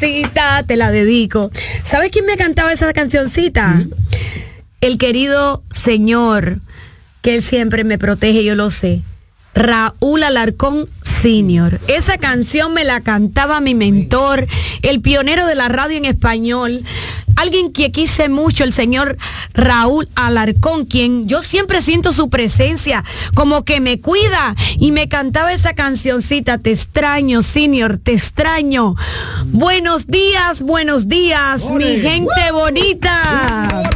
cancioncita te la dedico. ¿Sabes quién me cantaba esa cancioncita? El querido señor, que él siempre me protege, yo lo sé. Raúl Alarcón Sr. Esa canción me la cantaba mi mentor, el pionero de la radio en español, alguien que quise mucho, el señor Raúl Alarcón, quien yo siempre siento su presencia, como que me cuida, y me cantaba esa cancioncita, te extraño, Senior, te extraño. Buenos días, mi gente bonita.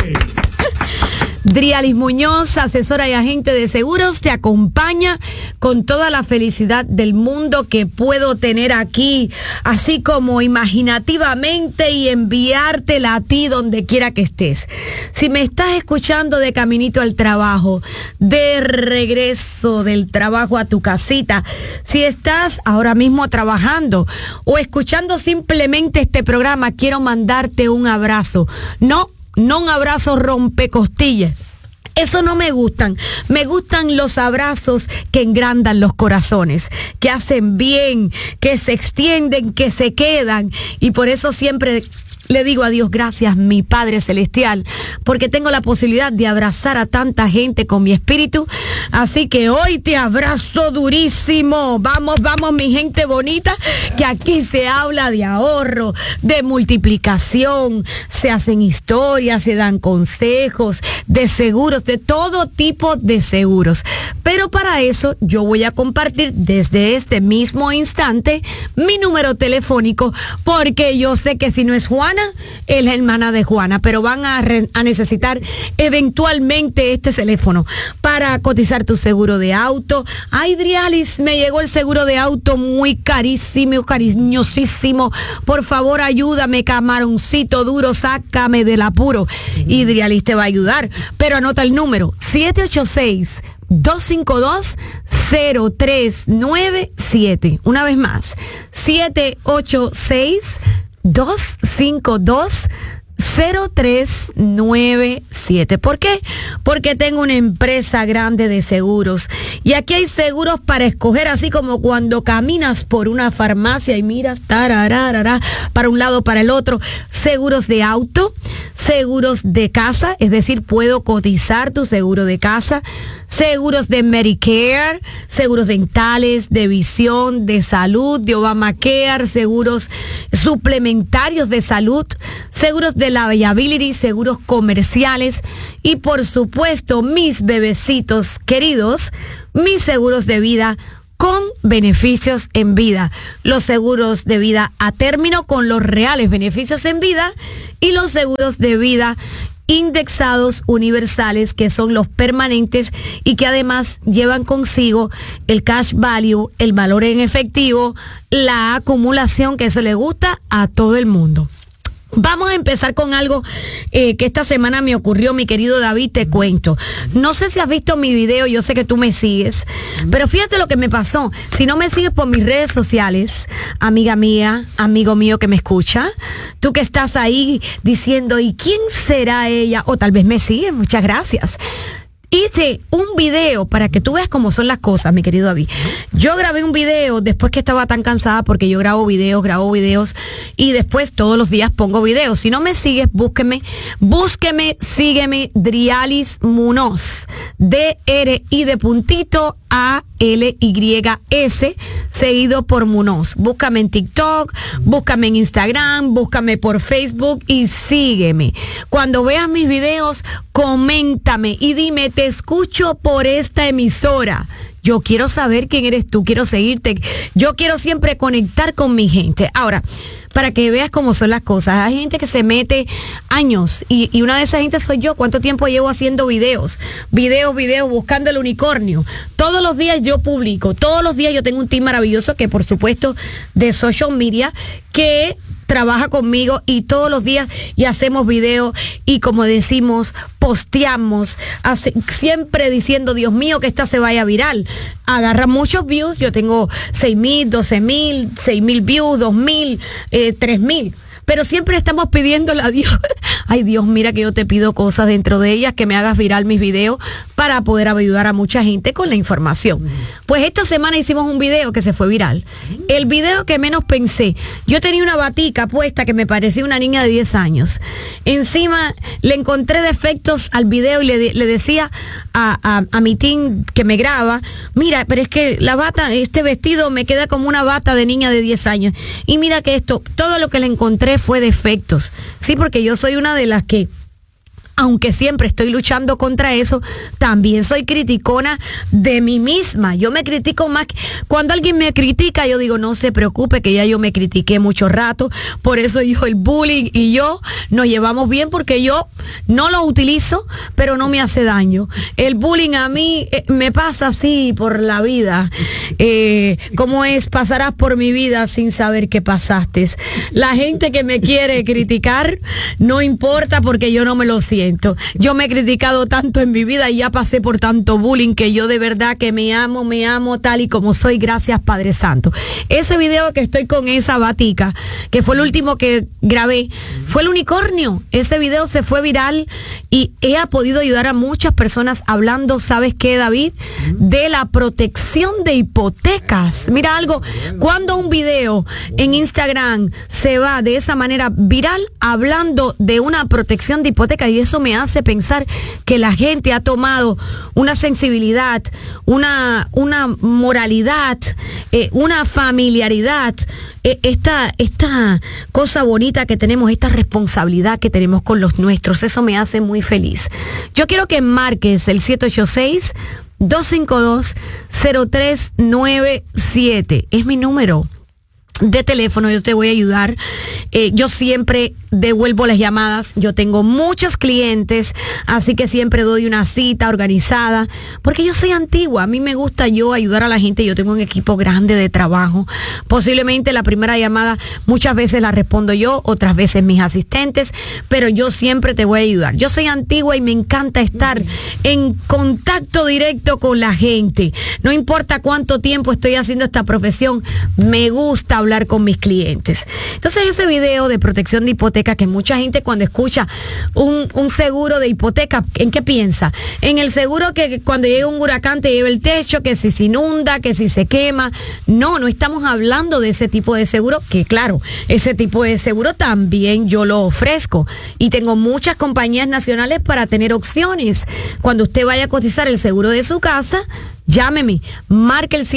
Drialis Muñoz, asesora y agente de seguros, te acompaña con toda la felicidad del mundo que puedo tener aquí, así como imaginativamente, y enviártela a ti donde quiera que estés. Si me estás escuchando de caminito al trabajo, de regreso del trabajo a tu casita, si estás ahora mismo trabajando o escuchando simplemente este programa, quiero mandarte un abrazo. No un abrazo rompecostillas. Eso no me gustan. Me gustan los abrazos que engrandan los corazones, que hacen bien, que se extienden, que se quedan. Y por eso siempre le digo a Dios, gracias, mi Padre Celestial, porque tengo la posibilidad de abrazar a tanta gente con mi espíritu. Así que hoy te abrazo durísimo. Vamos, mi gente bonita, que aquí se habla de ahorro, de multiplicación, se hacen historias, se dan consejos de seguros, de todo tipo de seguros. Pero para eso yo voy a compartir desde este mismo instante mi número telefónico, porque yo sé que si no es Juana, es la hermana de Juana, pero van a necesitar eventualmente este teléfono para cotizar tu seguro de auto. Ay, Drialis, me llegó el seguro de auto muy carísimo, cariñosísimo. Por favor, ayúdame, camaroncito duro, sácame del apuro. Y Drialis te va a ayudar, pero anota el número 786-252-0397. Una vez más, 786-252-0397. ¿Por qué? Porque tengo una empresa grande de seguros. Y aquí hay seguros para escoger, así como cuando caminas por una farmacia y miras para un lado, para el otro. Seguros de auto, seguros de casa, es decir, puedo cotizar tu seguro de casa. Seguros de Medicare, seguros dentales, de visión, de salud, de Obamacare, seguros suplementarios de salud, seguros de liability, seguros comerciales y, por supuesto, mis bebecitos queridos, mis seguros de vida con beneficios en vida. Los seguros de vida a término con los reales beneficios en vida, y los seguros de vida indexados universales, que son los permanentes y que además llevan consigo el cash value, el valor en efectivo, la acumulación, que eso le gusta a todo el mundo. Vamos a empezar con algo que esta semana me ocurrió, mi querido David, te cuento. No sé si has visto mi video, yo sé que tú me sigues, pero fíjate lo que me pasó. Si no me sigues por mis redes sociales, amiga mía, amigo mío que me escucha, tú que estás ahí diciendo, ¿y quién será ella? O tal vez me sigues, muchas gracias. Hice un video para que tú veas cómo son las cosas, mi querido David. Yo grabé un video después que estaba tan cansada, porque yo grabo videos y después todos los días pongo videos. Si no me sigues, búsqueme, sígueme, Drialis Muñoz, D-R-I de puntito A-L-Y-S, seguido por Muñoz. Búscame en TikTok, búscame en Instagram, búscame por Facebook y sígueme. Cuando veas mis videos, coméntame y dime, te escucho por esta emisora. Yo quiero saber quién eres tú, quiero seguirte. Yo quiero siempre conectar con mi gente. Ahora, para que veas cómo son las cosas, hay gente que se mete años y una de esas gente soy yo. ¿Cuánto tiempo llevo haciendo videos, buscando el unicornio? Todos los días yo publico, todos los días yo tengo un team maravilloso que, por supuesto, de social media, que trabaja conmigo y todos los días y hacemos videos y, como decimos, posteamos, siempre diciendo, Dios mío, que esta se vaya viral. Agarra muchos views, yo tengo 6,000, 12,000, 6,000 views, 2,000, 3,000. Pero siempre estamos pidiéndole a Dios, ay Dios, mira que yo te pido cosas dentro de ellas, que me hagas viral mis videos, para poder ayudar a mucha gente con la información. Pues esta semana hicimos un video que se fue viral. El video que menos pensé, yo tenía una batica puesta que me parecía una niña de 10 años. Encima le encontré defectos al video y le decía a mi team que me graba, mira, pero es que la bata, este vestido me queda como una bata de niña de 10 años. Y mira que todo lo que le encontré fue defectos. Sí, porque yo soy una de las que, aunque siempre estoy luchando contra eso, también soy criticona de mí misma. Yo me critico más. Cuando alguien me critica, yo digo, no se preocupe, que ya yo me critiqué mucho rato. Por eso el bullying y yo nos llevamos bien, porque yo no lo utilizo, pero no me hace daño. El bullying a mí me pasa así por la vida. ¿Cómo es? Pasarás por mi vida sin saber que pasaste. La gente que me quiere criticar, no importa, porque yo no me lo siento. Yo me he criticado tanto en mi vida y ya pasé por tanto bullying, que yo de verdad que me amo tal y como soy, gracias Padre Santo. Ese video que estoy con esa batica, que fue el último que grabé, fue el unicornio. Ese video se fue viral y he podido ayudar a muchas personas hablando, ¿sabes qué, David? De la protección de hipotecas. Mira algo, cuando un video en Instagram se va de esa manera viral hablando de una protección de hipotecas, y eso me hace pensar que la gente ha tomado una sensibilidad, una moralidad, una familiaridad, esta cosa bonita que tenemos, esta responsabilidad que tenemos con los nuestros. Eso me hace muy feliz. Yo quiero que marques el 786-252-0397. Es mi número de teléfono, yo te voy a ayudar. Yo siempre devuelvo las llamadas. Yo tengo muchos clientes, así que siempre doy una cita organizada, porque yo soy antigua. A mí me gusta ayudar a la gente. Yo tengo un equipo grande de trabajo. Posiblemente la primera llamada muchas veces la respondo yo, otras veces mis asistentes, pero yo siempre te voy a ayudar. Yo soy antigua y me encanta estar en contacto directo con la gente. No importa cuánto tiempo estoy haciendo esta profesión, me gusta hablar con mis clientes. Entonces, ese video de protección de hipoteca, que mucha gente cuando escucha un seguro de hipoteca, ¿en qué piensa? En el seguro que cuando llega un huracán te lleva el techo, que si se inunda, que si se quema. No estamos hablando de ese tipo de seguro, que claro, ese tipo de seguro también yo lo ofrezco. Y tengo muchas compañías nacionales para tener opciones. Cuando usted vaya a cotizar el seguro de su casa, llámeme, marque el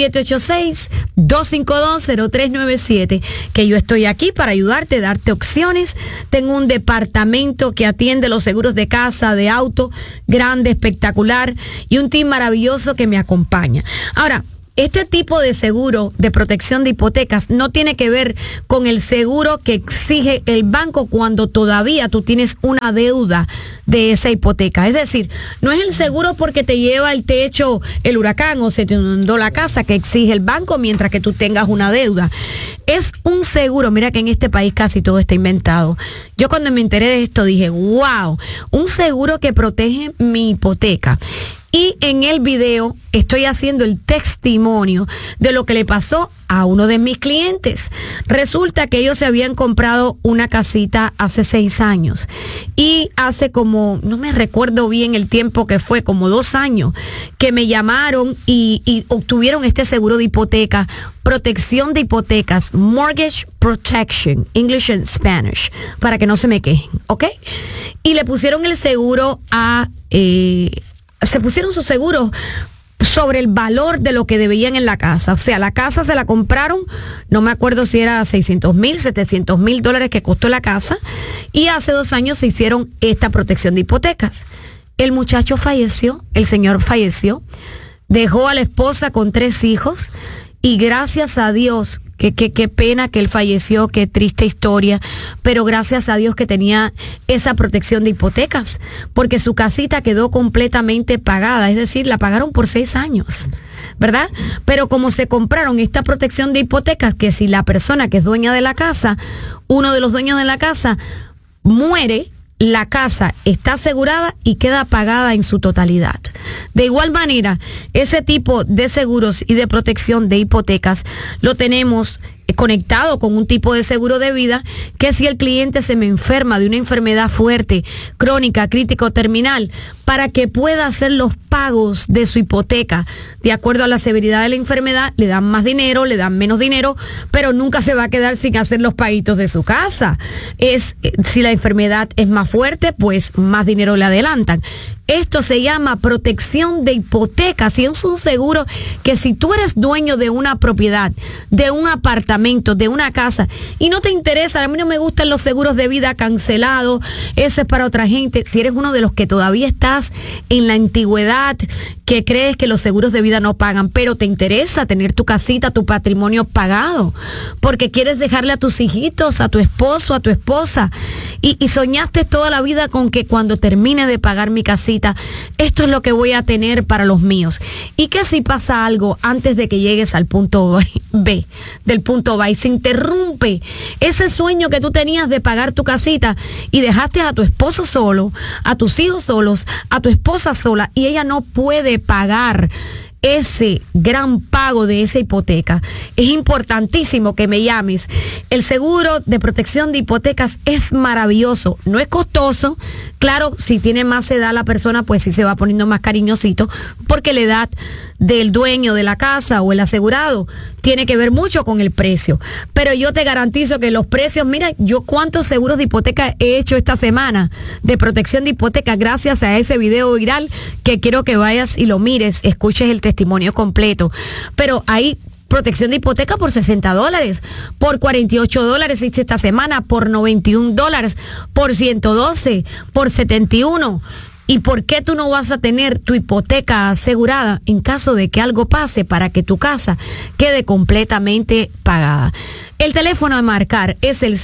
786-252-0397, que yo estoy aquí para ayudarte, darte opciones. Tengo un departamento que atiende los seguros de casa, de auto, grande, espectacular, y un team maravilloso que me acompaña. Ahora, este tipo de seguro de protección de hipotecas no tiene que ver con el seguro que exige el banco cuando todavía tú tienes una deuda de esa hipoteca. Es decir, no es el seguro porque te lleva el techo el huracán o se te inundó la casa que exige el banco mientras que tú tengas una deuda. Es un seguro, mira que en este país casi todo está inventado. Yo cuando me enteré de esto dije, wow, un seguro que protege mi hipoteca. Y en el video estoy haciendo el testimonio de lo que le pasó a uno de mis clientes. Resulta que ellos se habían comprado una casita hace 6 años. Y hace como, no me recuerdo bien el tiempo que fue, como 2 años, que me llamaron y obtuvieron este seguro de hipoteca, protección de hipotecas, mortgage protection, English and Spanish, para que no se me quejen, ¿ok? Y le pusieron el seguro se pusieron sus seguros sobre el valor de lo que debían en la casa. O sea, la casa se la compraron, no me acuerdo si era $600,000, $700,000 que costó la casa, y hace 2 años se hicieron esta protección de hipotecas. El muchacho falleció, el señor falleció, dejó a la esposa con 3 hijos, y gracias a Dios, qué pena que él falleció, qué triste historia, pero gracias a Dios que tenía esa protección de hipotecas, porque su casita quedó completamente pagada, es decir, la pagaron por 6 años, ¿verdad? Pero como se compraron esta protección de hipotecas, que si la persona que es dueña de la casa, uno de los dueños de la casa, muere, la casa está asegurada y queda pagada en su totalidad. De igual manera, ese tipo de seguros y de protección de hipotecas lo tenemos conectado con un tipo de seguro de vida, que si el cliente se me enferma de una enfermedad fuerte, crónica, crítica o terminal, para que pueda hacer los pagos de su hipoteca. De acuerdo a la severidad de la enfermedad, le dan más dinero, le dan menos dinero, pero nunca se va a quedar sin hacer los paguitos de su casa. Si la enfermedad es más fuerte, pues más dinero le adelantan. Esto se llama protección de hipoteca. Si es un seguro que si tú eres dueño de una propiedad, de un apartamento, de una casa, y no te interesa, a mí no me gustan los seguros de vida cancelados, eso es para otra gente. Si eres uno de los que todavía estás en la antigüedad, que crees que los seguros de vida no pagan, pero te interesa tener tu casita, tu patrimonio pagado, porque quieres dejarle a tus hijitos, a tu esposo, a tu esposa, y soñaste toda la vida con que cuando termine de pagar mi casita, esto es lo que voy a tener para los míos. Y que si pasa algo antes de que llegues al punto B, del punto B, y se interrumpe ese sueño que tú tenías de pagar tu casita y dejaste a tu esposo solo, a tus hijos solos, a tu esposa sola, y ella no puede pagar ese gran pago de esa hipoteca, es importantísimo que me llames. El seguro de protección de hipotecas es maravilloso, no es costoso. Claro, si tiene más edad la persona, pues sí se va poniendo más cariñosito, porque la edad del dueño de la casa o el asegurado tiene que ver mucho con el precio. Pero yo te garantizo que los precios, mira, yo cuántos seguros de hipoteca he hecho esta semana de protección de hipoteca gracias a ese video viral que quiero que vayas y lo mires, escuches el testimonio completo. Pero hay protección de hipoteca por $60, por $48 hice esta semana, por $91, por 112, por 71. ¿Y por qué tú no vas a tener tu hipoteca asegurada en caso de que algo pase para que tu casa quede completamente pagada? El teléfono a marcar es el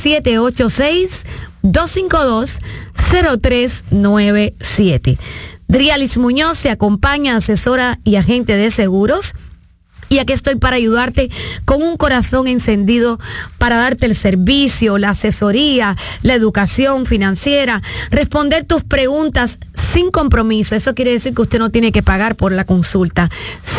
786-252-0397. Drialis Muñoz se acompaña, asesora y agente de seguros. Y aquí estoy para ayudarte con un corazón encendido para darte el servicio, la asesoría, la educación financiera, responder tus preguntas sin compromiso. Eso quiere decir que usted no tiene que pagar por la consulta.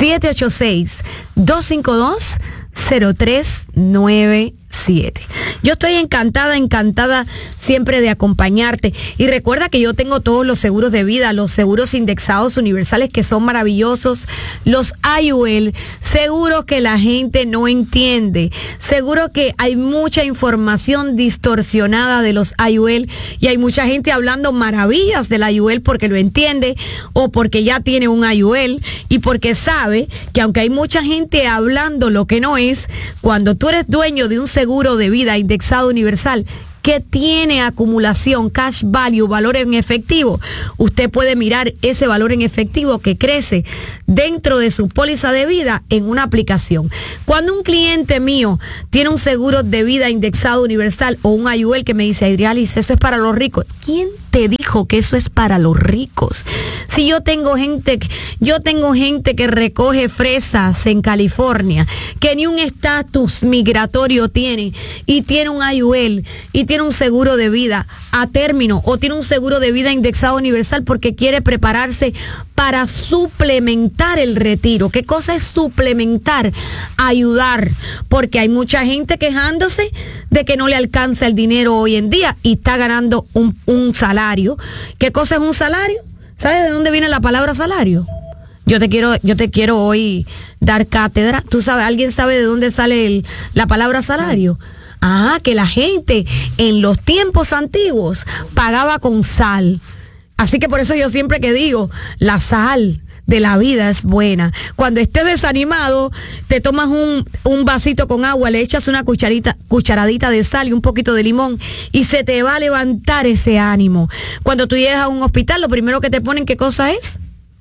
786-252-0397. Yo estoy encantada siempre de acompañarte. Y recuerda que yo tengo todos los seguros de vida, los seguros indexados universales que son maravillosos, los IUL, seguros que la gente no entiende, seguro que hay mucha información distorsionada de los IUL y hay mucha gente hablando maravillas del IUL porque lo entiende o porque ya tiene un IUL y porque sabe que aunque hay mucha gente hablando lo que no es, cuando tú eres dueño de un seguro de vida indexado universal que tiene acumulación, cash value, valor en efectivo, usted puede mirar ese valor en efectivo que crece dentro de su póliza de vida en una aplicación. Cuando un cliente mío tiene un seguro de vida indexado universal o un IUL que me dice, Adrialis, eso es para los ricos. ¿Quién te dijo que eso es para los ricos? Si yo tengo gente que recoge fresas en California, que ni un estatus migratorio tiene, y tiene un IUL, y tiene un seguro de vida a término, o tiene un seguro de vida indexado universal porque quiere prepararse para suplementar el retiro. ¿Qué cosa es suplementar? Ayudar, porque hay mucha gente quejándose de que no le alcanza el dinero hoy en día y está ganando un salario. ¿Qué cosa es un salario? ¿Sabes de dónde viene la palabra salario? Yo te quiero hoy dar cátedra. ¿Tú sabes? ¿Alguien sabe de dónde sale la palabra salario? Que la gente en los tiempos antiguos pagaba con sal. Así que por eso yo siempre que digo, la sal de la vida es buena. Cuando estés desanimado, te tomas un vasito con agua, le echas una cucharadita de sal y un poquito de limón y se te va a levantar ese ánimo. Cuando tú llegas a un hospital, lo primero que te ponen, ¿qué cosa es?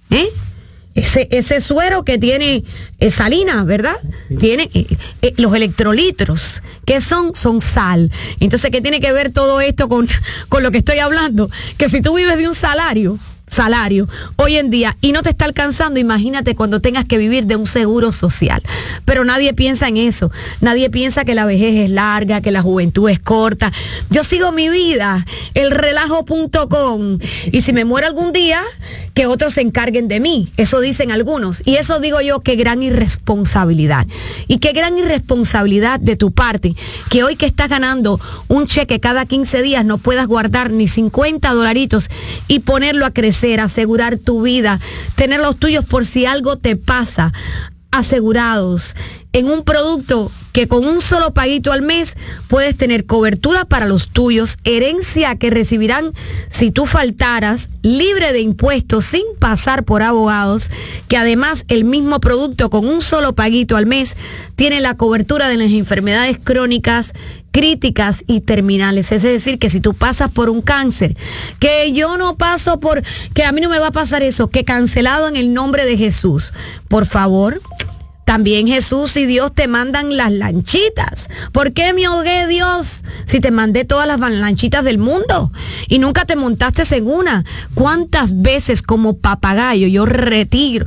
Ese suero que tiene salina, ¿verdad? Tiene los electrolitos, que son sal. Entonces, ¿qué tiene que ver todo esto con lo que estoy hablando? Que si tú vives de un salario hoy en día y no te está alcanzando, imagínate cuando tengas que vivir de un seguro social. Pero nadie piensa en eso, nadie piensa que la vejez es larga, que la juventud es corta. Yo sigo mi vida, elrelajo.com, y si me muero algún día, que otros se encarguen de mí. Eso dicen algunos, y eso digo yo, qué gran irresponsabilidad. Y qué gran irresponsabilidad de tu parte, que hoy que estás ganando un cheque cada 15 días no puedas guardar ni $50 y ponerlo a crecer fortalecer, asegurar tu vida, tener los tuyos por si algo te pasa, asegurados en un producto que con un solo paguito al mes puedes tener cobertura para los tuyos, herencia que recibirán si tú faltaras, libre de impuestos sin pasar por abogados, que además el mismo producto con un solo paguito al mes tiene la cobertura de las enfermedades crónicas, críticas y terminales. Es decir, que si tú pasas por un cáncer, que yo no paso por, que a mí no me va a pasar eso, que cancelado en el nombre de Jesús. Por favor, también Jesús y Dios te mandan las lanchitas. ¿Por qué me ahogué, Dios, si te mandé todas las lanchitas del mundo y nunca te montaste en una? ¿Cuántas veces como papagayo yo repito,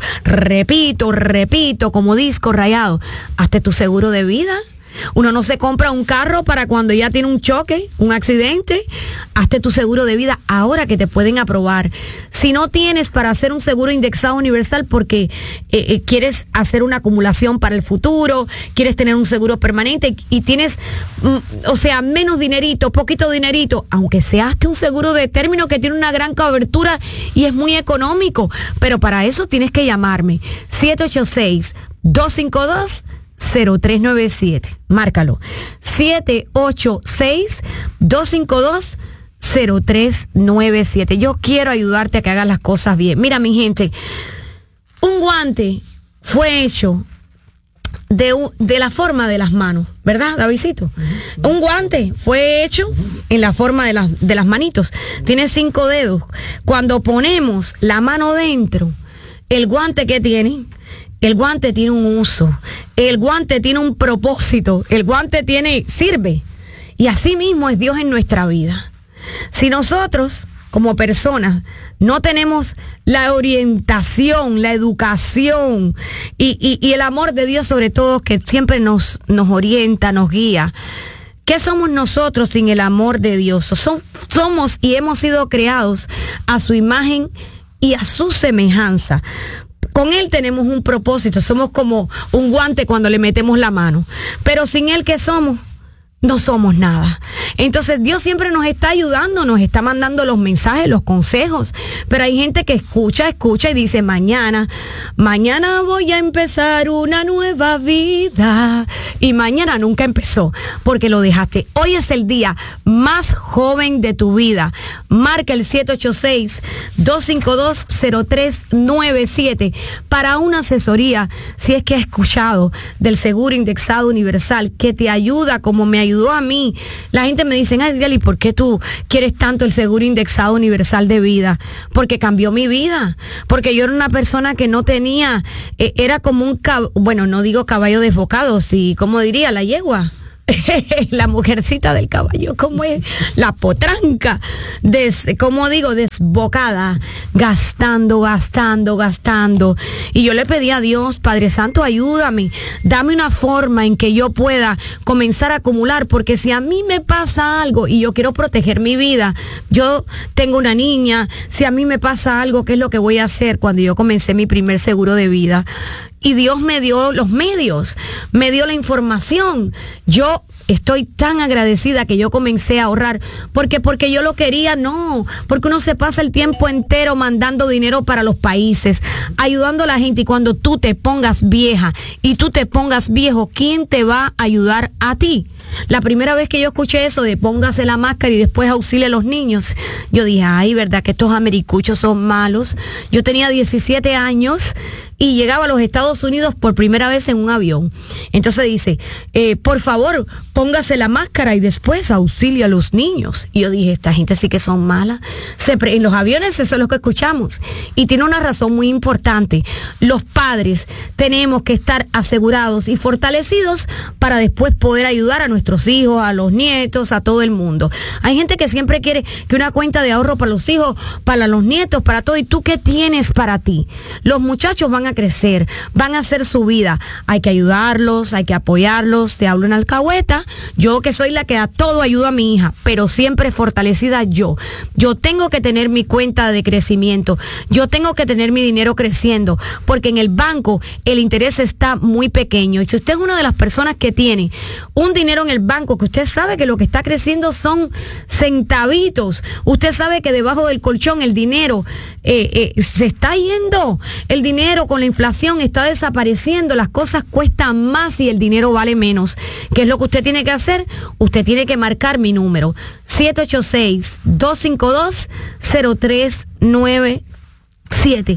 como disco rayado? Hazte tu seguro de vida. Uno no se compra un carro para cuando ya tiene un choque, un accidente. Hazte tu seguro de vida ahora que te pueden aprobar. Si no tienes para hacer un seguro indexado universal porque quieres hacer una acumulación para el futuro, quieres tener un seguro permanente y tienes, menos dinerito, poquito dinerito, aunque sea hazte un seguro de término que tiene una gran cobertura y es muy económico. Pero para eso tienes que llamarme 786-252-0397. Márcalo. 786-252-0397. Yo quiero ayudarte a que hagas las cosas bien. Mira, mi gente, un guante fue hecho de la forma de las manos, ¿verdad, Davidcito? Un guante fue hecho en la forma de las manitos. Tiene 5 dedos. Cuando ponemos la mano dentro, el guante, ¿qué tiene? El guante tiene un uso, el guante tiene un propósito, el guante sirve. Y así mismo es Dios en nuestra vida. Si nosotros, como personas, no tenemos la orientación, la educación y el amor de Dios sobre todo, que siempre nos orienta, nos guía, ¿qué somos nosotros sin el amor de Dios? Somos y hemos sido creados a su imagen y a su semejanza. Con Él tenemos un propósito, somos como un guante cuando le metemos la mano, pero sin Él, ¿qué somos? No somos nada. Entonces Dios siempre nos está ayudando, nos está mandando los mensajes, los consejos, pero hay gente que escucha y dice, mañana voy a empezar una nueva vida, y mañana nunca empezó porque lo dejaste. Hoy es el día más joven de tu vida. Marca el 786-252-0397 para una asesoría, si es que has escuchado del seguro indexado universal, que te ayuda como me ayudó a mí. La gente me dice, ay, Diali, ¿por qué tú quieres tanto el seguro indexado universal de vida? Porque cambió mi vida, porque yo era una persona que no tenía, era como un no digo caballo desbocado, sí, ¿cómo diría? La yegua. La mujercita del caballo, ¿cómo es? La potranca, desbocada, gastando. Y yo le pedí a Dios, Padre Santo, ayúdame, dame una forma en que yo pueda comenzar a acumular, porque si a mí me pasa algo y yo quiero proteger mi vida, yo tengo una niña, si a mí me pasa algo, ¿qué es lo que voy a hacer? Cuando yo comencé mi primer seguro de vida, y Dios me dio los medios, me dio la información. Yo estoy tan agradecida que yo comencé a ahorrar. Porque yo lo quería, no. Porque uno se pasa el tiempo entero mandando dinero para los países, ayudando a la gente. Y cuando tú te pongas vieja y tú te pongas viejo, ¿quién te va a ayudar a ti? La primera vez que yo escuché eso de póngase la máscara y después auxilie a los niños, yo dije, ay, ¿verdad que estos americuchos son malos? Yo tenía 17 años y llegaba a los Estados Unidos por primera vez en un avión. Entonces dice, por favor, póngase la máscara y después auxilia a los niños. Y yo dije, esta gente sí que son malas. En los aviones eso es lo que escuchamos. Y tiene una razón muy importante. Los padres tenemos que estar asegurados y fortalecidos para después poder ayudar a nuestros hijos, a los nietos, a todo el mundo. Hay gente que siempre quiere que una cuenta de ahorro para los hijos, para los nietos, para todo. ¿Y tú qué tienes para ti? Los muchachos van a a crecer, van a hacer su vida. Hay que ayudarlos, hay que apoyarlos. Te hablo en alcahueta, yo que soy la que a todo ayudo a mi hija, pero siempre fortalecida yo. Yo tengo que tener mi cuenta de crecimiento, yo tengo que tener mi dinero creciendo, porque en el banco el interés está muy pequeño. Y si usted es una de las personas que tiene un dinero en el banco, que usted sabe que lo que está creciendo son centavitos, usted sabe que debajo del colchón el dinero se está yendo, el dinero con la inflación está desapareciendo, las cosas cuestan más y el dinero vale menos. ¿Qué es lo que usted tiene que hacer? Usted tiene que marcar mi número, 786-252-0397.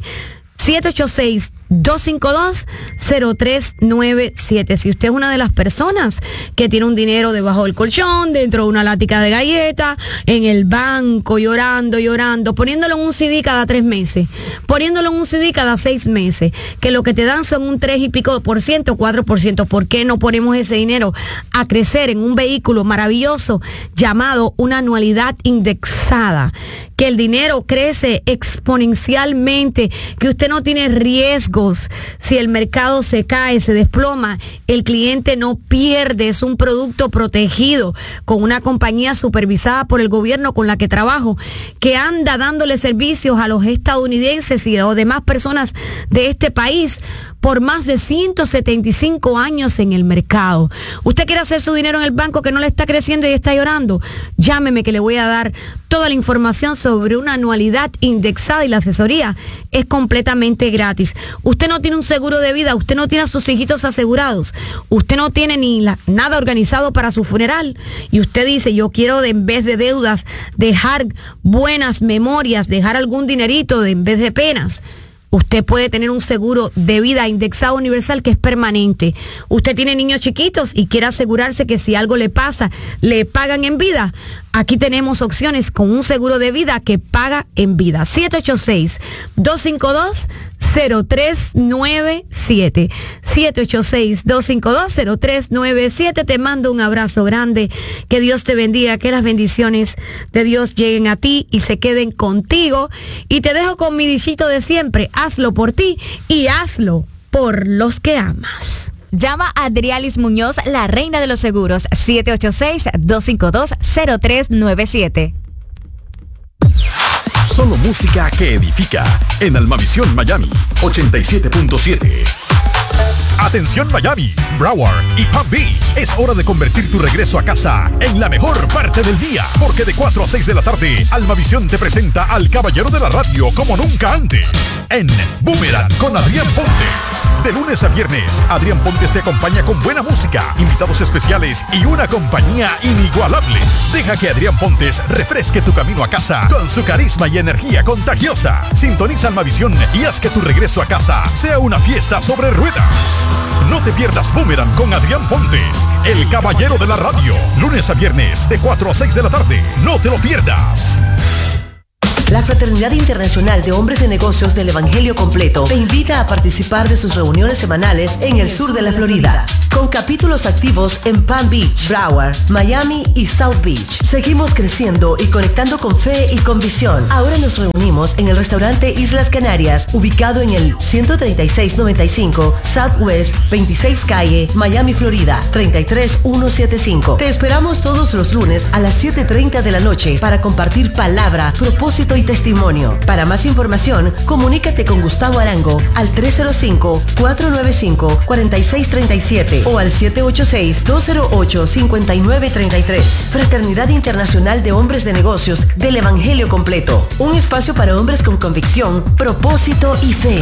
786-252-0397. Si usted es una de las personas que tiene un dinero debajo del colchón, dentro de una lática de galletas, en el banco, llorando, poniéndolo en un CD cada 3 meses, poniéndolo en un CD cada 6 meses, que lo que te dan son un 3 y pico %, 4%, ¿por qué no ponemos ese dinero a crecer en un vehículo maravilloso llamado una anualidad indexada? Que el dinero crece exponencialmente, que usted no tiene riesgos. Si el mercado se cae, se desploma, el cliente no pierde, es un producto protegido con una compañía supervisada por el gobierno con la que trabajo, que anda dándole servicios a los estadounidenses y a las demás personas de este país por más de 175 años en el mercado. ¿Usted quiere hacer su dinero en el banco que no le está creciendo y está llorando? Llámeme que le voy a dar toda la información sobre una anualidad indexada y la asesoría es completamente gratis. Usted no tiene un seguro de vida, usted no tiene a sus hijitos asegurados, usted no tiene nada organizado para su funeral y usted dice, yo quiero en vez de deudas dejar buenas memorias, dejar algún dinerito en vez de penas. Usted puede tener un seguro de vida indexado universal que es permanente. Usted tiene niños chiquitos y quiere asegurarse que si algo le pasa, le pagan en vida. Aquí tenemos opciones con un seguro de vida que paga en vida. 786-252-0397. 786-252-0397. Te mando un abrazo grande. Que Dios te bendiga. Que las bendiciones de Dios lleguen a ti y se queden contigo. Y te dejo con mi dichito de siempre. Hazlo por ti y hazlo por los que amas. Llama a Adrialis Muñoz, la reina de los seguros, 786-252-0397. Solo música que edifica en Almavisión Miami 87.7. Atención Miami, Broward y Palm Beach. Es hora de convertir tu regreso a casa en la mejor parte del día. Porque de 4 a 6 de la tarde, Almavisión te presenta al caballero de la radio como nunca antes. En Boomerang con Adrián Pontes. De lunes a viernes, Adrián Pontes te acompaña con buena música, invitados especiales y una compañía inigualable. Deja que Adrián Pontes refresque tu camino a casa con su carisma y energía contagiosa. Sintoniza Almavisión y haz que tu regreso a casa sea una fiesta sobre ruedas. No te pierdas Boomerang con Adrián Pontes, el caballero de la radio. Lunes a viernes, de 4 a 6 de la tarde. No te lo pierdas. La Fraternidad Internacional de Hombres de Negocios del Evangelio Completo te invita a participar de sus reuniones semanales en el sur de la Florida, con capítulos activos en Palm Beach, Broward, Miami y South Beach. Seguimos creciendo y conectando con fe y con visión. Ahora nos reunimos en el restaurante Islas Canarias, ubicado en el 13695 Southwest 26 Calle, Miami, Florida, 33175. Te esperamos todos los lunes a las 7:30 de la noche para compartir palabra, propósito y testimonio. Para más información, comunícate con Gustavo Arango al 305-495-4637 o al 786-208-5933. Fraternidad Internacional de Hombres de Negocios del Evangelio Completo. Un espacio para hombres con convicción, propósito y fe.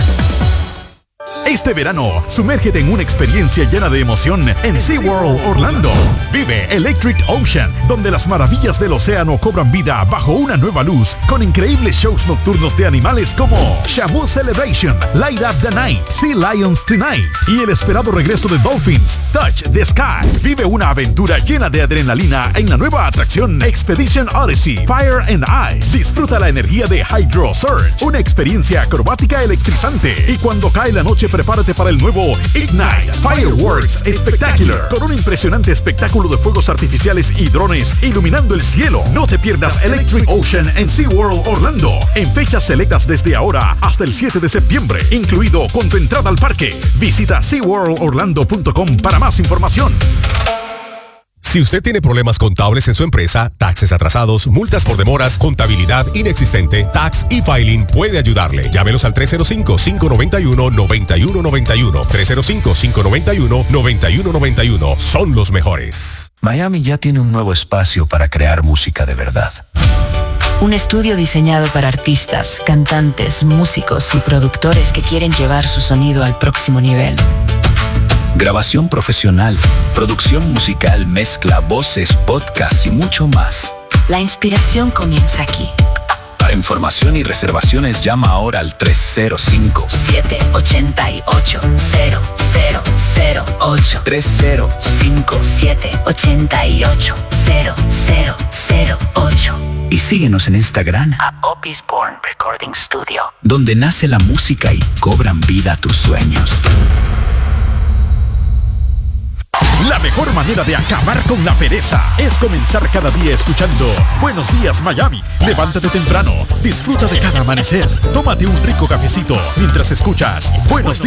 Este verano, sumérgete en una experiencia llena de emoción en SeaWorld Orlando. Vive Electric Ocean, donde las maravillas del océano cobran vida bajo una nueva luz, con increíbles shows nocturnos de animales como Shamu Celebration, Light Up the Night, Sea Lions Tonight y el esperado regreso de Dolphins, Touch the Sky. Vive una aventura llena de adrenalina en la nueva atracción Expedition Odyssey, Fire and Ice. Disfruta la energía de Hydro Surge, una experiencia acrobática electrizante. Y cuando cae la noche que prepárate para el nuevo Ignite Fireworks Spectacular, con un impresionante espectáculo de fuegos artificiales y drones iluminando el cielo. No te pierdas Electric Ocean en SeaWorld Orlando, en fechas selectas desde ahora hasta el 7 de septiembre, incluido con tu entrada al parque. Visita SeaWorldOrlando.com para más información. Si usted tiene problemas contables en su empresa, taxes atrasados, multas por demoras, contabilidad inexistente, Tax e-Filing puede ayudarle. Llámenos al 305-591-9191. 305-591-9191. Son los mejores. Miami ya tiene un nuevo espacio para crear música de verdad. Un estudio diseñado para artistas, cantantes, músicos y productores que quieren llevar su sonido al próximo nivel. Grabación profesional, producción musical, mezcla, voces, podcast y mucho más. La inspiración comienza aquí. Para información y reservaciones llama ahora al 305-788-0008. 305-788-0008. Y síguenos en Instagram Opus Born Recording Studio, donde nace la música y cobran vida tus sueños. La mejor manera de acabar con la pereza es comenzar cada día escuchando Buenos Días Miami. Levántate temprano, disfruta de cada amanecer, tómate un rico cafecito mientras escuchas Buenos Días